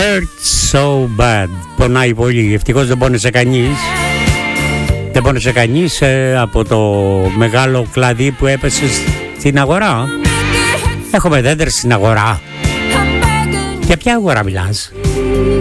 Hurt so bad. Πονάει πολύ. Ευτυχώς δεν πόνεσε κανείς. Δεν πόνεσε κανείς από το μεγάλο κλαδί που έπεσε στην αγορά. Έχουμε δέντρες στην αγορά. Για ποια αγορά μιλάς?